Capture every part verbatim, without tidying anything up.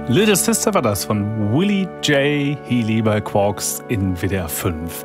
Little Sister war das von Willie J. Healy bei Quarks in W D R fünf.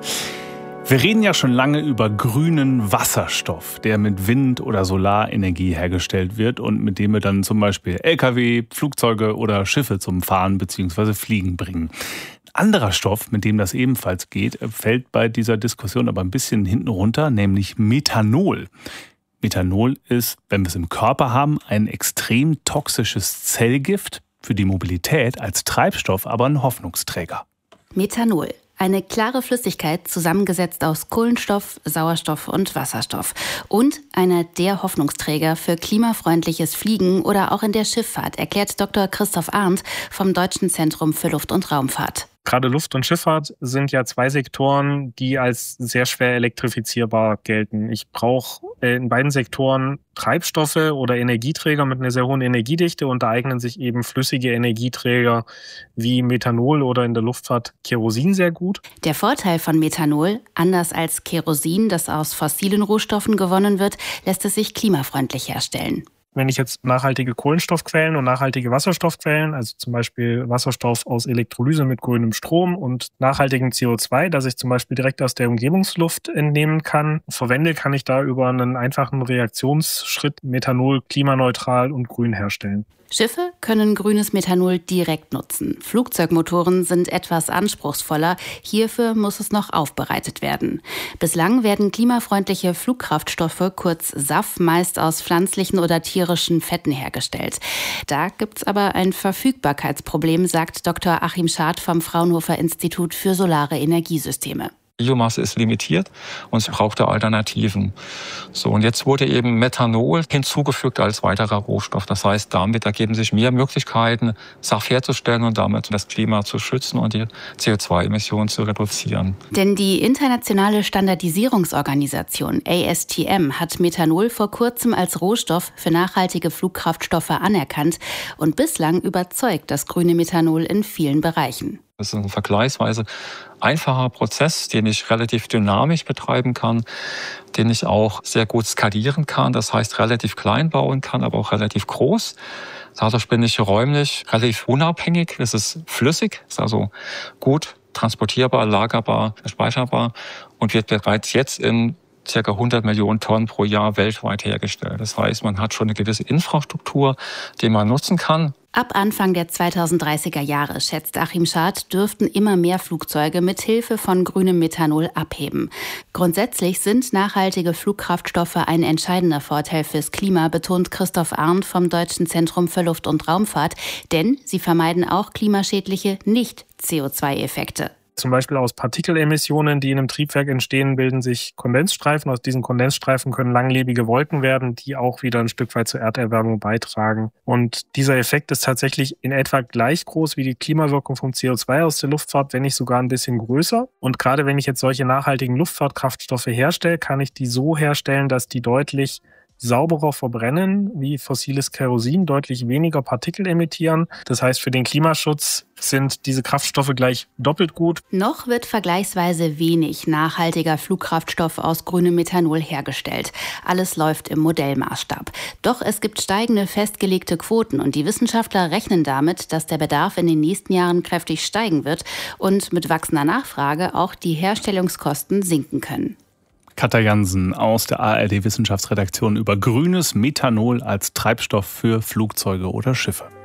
Wir reden ja schon lange über grünen Wasserstoff, der mit Wind- oder Solarenergie hergestellt wird und mit dem wir dann zum Beispiel L K W, Flugzeuge oder Schiffe zum Fahren bzw. Fliegen bringen. Ein anderer Stoff, mit dem das ebenfalls geht, fällt bei dieser Diskussion aber ein bisschen hinten runter, nämlich Methanol. Methanol ist, wenn wir es im Körper haben, ein extrem toxisches Zellgift, für die Mobilität als Treibstoff aber ein Hoffnungsträger. Methanol. Eine klare Flüssigkeit, zusammengesetzt aus Kohlenstoff, Sauerstoff und Wasserstoff. Und einer der Hoffnungsträger für klimafreundliches Fliegen oder auch in der Schifffahrt, erklärt Doktor Christoph Arndt vom Deutschen Zentrum für Luft- und Raumfahrt. Gerade Luft- und Schifffahrt sind ja zwei Sektoren, die als sehr schwer elektrifizierbar gelten. Ich brauche in beiden Sektoren Treibstoffe oder Energieträger mit einer sehr hohen Energiedichte und da eignen sich eben flüssige Energieträger wie Methanol oder in der Luftfahrt Kerosin sehr gut. Der Vorteil von Methanol, anders als Kerosin, das aus fossilen Rohstoffen gewonnen wird, lässt es sich klimafreundlich herstellen. Wenn ich jetzt nachhaltige Kohlenstoffquellen und nachhaltige Wasserstoffquellen, also zum Beispiel Wasserstoff aus Elektrolyse mit grünem Strom und nachhaltigem C O zwei, das ich zum Beispiel direkt aus der Umgebungsluft entnehmen kann, verwende, kann ich da über einen einfachen Reaktionsschritt Methanol klimaneutral und grün herstellen. Schiffe können grünes Methanol direkt nutzen. Flugzeugmotoren sind etwas anspruchsvoller. Hierfür muss es noch aufbereitet werden. Bislang werden klimafreundliche Flugkraftstoffe, kurz S A F, meist aus pflanzlichen oder tierischen Fetten hergestellt. Da gibt's aber ein Verfügbarkeitsproblem, sagt Doktor Achim Schad vom Fraunhofer Institut für Solare Energiesysteme. Biomasse ist limitiert und es braucht da Alternativen. So, und jetzt wurde eben Methanol hinzugefügt als weiterer Rohstoff. Das heißt, damit ergeben sich mehr Möglichkeiten, S A F herzustellen und damit das Klima zu schützen und die C O zwei Emissionen zu reduzieren. Denn die internationale Standardisierungsorganisation A S T M hat Methanol vor kurzem als Rohstoff für nachhaltige Flugkraftstoffe anerkannt und bislang überzeugt das grüne Methanol in vielen Bereichen. Das ist ein vergleichsweise einfacher Prozess, den ich relativ dynamisch betreiben kann, den ich auch sehr gut skalieren kann, das heißt relativ klein bauen kann, aber auch relativ groß. Dadurch bin ich räumlich relativ unabhängig, es ist flüssig, ist also gut transportierbar, lagerbar, speicherbar und wird bereits jetzt in ca. hundert Millionen Tonnen pro Jahr weltweit hergestellt. Das heißt, man hat schon eine gewisse Infrastruktur, die man nutzen kann. Ab Anfang der zweitausenddreißiger Jahre, schätzt Achim Schad, dürften immer mehr Flugzeuge mit Hilfe von grünem Methanol abheben. Grundsätzlich sind nachhaltige Flugkraftstoffe ein entscheidender Vorteil fürs Klima, betont Christoph Arndt vom Deutschen Zentrum für Luft- und Raumfahrt, denn sie vermeiden auch klimaschädliche Nicht-C O zwei Effekte. Zum Beispiel aus Partikelemissionen, die in einem Triebwerk entstehen, bilden sich Kondensstreifen. Aus diesen Kondensstreifen können langlebige Wolken werden, die auch wieder ein Stück weit zur Erderwärmung beitragen. Und dieser Effekt ist tatsächlich in etwa gleich groß wie die Klimawirkung vom C O zwei aus der Luftfahrt, wenn nicht sogar ein bisschen größer. Und gerade wenn ich jetzt solche nachhaltigen Luftfahrtkraftstoffe herstelle, kann ich die so herstellen, dass die deutlich sauberer verbrennen wie fossiles Kerosin, deutlich weniger Partikel emittieren. Das heißt, für den Klimaschutz sind diese Kraftstoffe gleich doppelt gut. Noch wird vergleichsweise wenig nachhaltiger Flugkraftstoff aus grünem Methanol hergestellt. Alles läuft im Modellmaßstab. Doch es gibt steigende festgelegte Quoten und die Wissenschaftler rechnen damit, dass der Bedarf in den nächsten Jahren kräftig steigen wird und mit wachsender Nachfrage auch die Herstellungskosten sinken können. Katja Jansen aus der A R D-Wissenschaftsredaktion über grünes Methanol als Treibstoff für Flugzeuge oder Schiffe.